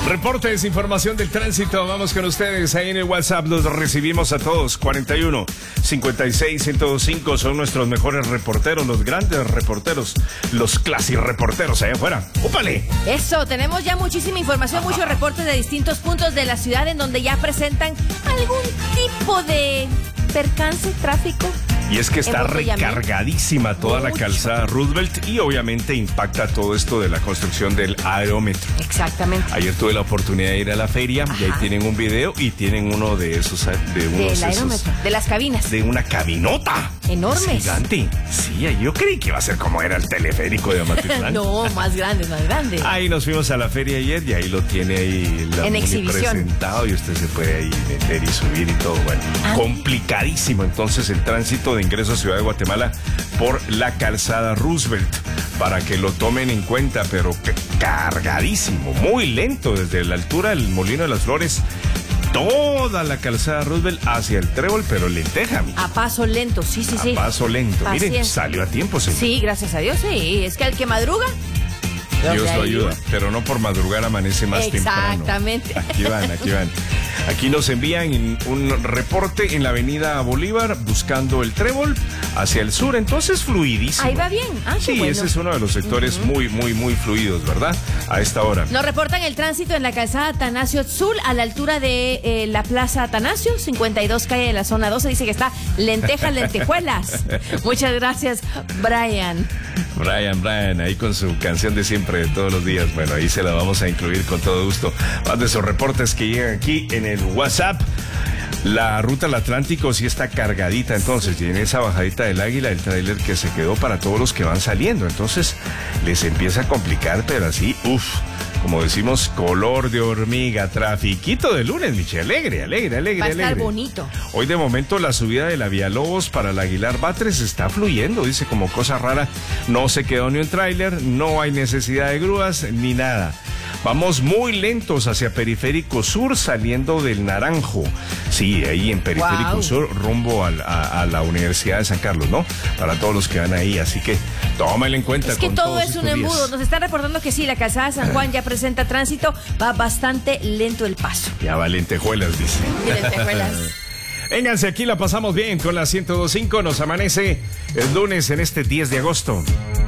Reportes, información del tránsito. Vamos con ustedes ahí en el WhatsApp. Los recibimos a todos. 41 56 105 son nuestros mejores reporteros, los grandes reporteros, los clase reporteros allá afuera. ¡Úpale! Eso, tenemos ya muchísima información, muchos reportes de distintos puntos de la ciudad en donde ya presentan algún tipo de percance, tráfico. Y es que está recargadísima toda la calzada Roosevelt y obviamente impacta todo esto de la construcción del aerómetro. Exactamente. Ayer tuve la oportunidad de ir a la feria. Ajá. Y ahí tienen un video y tienen uno de esos, del aerómetro, de las cabinas. De una cabinota. Enormes. Gigante. Sí, yo creí que iba a ser como era el teleférico de Amatitlán. No, más grande, más grande. Ahí nos fuimos a la feria ayer y ahí lo tiene ahí en exhibición presentado y usted se puede ahí meter y subir y todo. Bueno, complicadísimo entonces el tránsito de ingreso a Ciudad de Guatemala por la calzada Roosevelt, para que lo tomen en cuenta, pero cargadísimo, muy lento desde la altura del Molino de las Flores, toda la calzada Roosevelt hacia el Trébol, pero lenteja. A paso lento, sí. A paso lento. Paciencia. Miren, salió a tiempo, señor. Sí, gracias a Dios, sí. Es que al que madruga, Dios lo ayuda, pero no por madrugar amanece más temprano. Exactamente. Aquí van. Aquí nos envían un reporte en la avenida Bolívar buscando el Trébol hacia el sur, entonces fluidísimo. Ahí va bien. Sí, bueno. Ese es uno de los sectores muy fluidos, ¿verdad? A esta hora. Nos reportan el tránsito en la calzada Atanasio Tzul a la altura de la Plaza Atanasio, 52 calle de la zona 12. Dice que está lentejuelas. Muchas gracias, Brian, ahí con su canción de siempre, de todos los días. Bueno, ahí se la vamos a incluir con todo gusto. Más de esos reportes que llegan aquí en el WhatsApp. La ruta al Atlántico sí está cargadita, entonces, y en esa bajadita del Águila, el tráiler que se quedó para todos los que van saliendo, entonces les empieza a complicar, pero así, como decimos, color de hormiga, trafiquito de lunes, Miche, alegre. Va a estar bonito. Hoy de momento la subida de la Vía Lobos para el Aguilar Batres está fluyendo, dice, como cosa rara, no se quedó ni un tráiler, no hay necesidad de grúas ni nada. Vamos muy lentos hacia Periférico Sur saliendo del Naranjo. Sí, ahí en Periférico Sur, rumbo a la Universidad de San Carlos, ¿no? Para todos los que van ahí, así que tómalo en cuenta. Es que todo es un embudo. Nos están reportando que sí, la calzada San Juan ya presenta tránsito, va bastante lento el paso. Ya va lentejuelas, dice. Lentejuelas. Vénganse, aquí la pasamos bien con la 102.5. Nos amanece el lunes en este 10 de agosto.